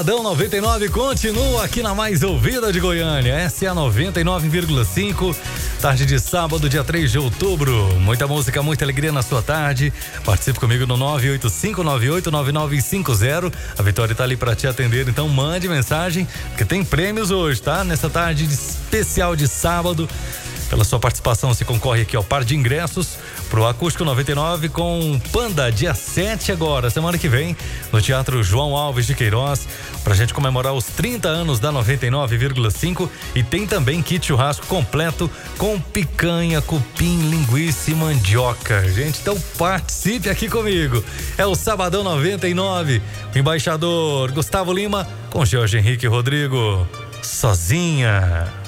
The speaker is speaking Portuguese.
Sabadão 99 continua aqui na mais ouvida de Goiânia. Essa é a 99,5. Tarde de sábado, dia 3 de outubro. Muita música, muita alegria na sua tarde. Participe comigo no 985989950. A Vitória tá ali para te atender, então mande mensagem, porque tem prêmios hoje, tá? Nessa tarde especial de sábado. Pela sua participação, você concorre aqui ao par de ingressos pro Acústico 99 com Panda, dia 7 agora, semana que vem, no Teatro João Alves de Queiroz, pra gente comemorar os 30 anos da 99,5. E tem também kit churrasco completo com picanha, cupim, linguiça e mandioca. Gente, então participe aqui comigo. É o Sabadão 99, o embaixador Gustavo Lima com Jorge Henrique Rodrigo. Sozinha.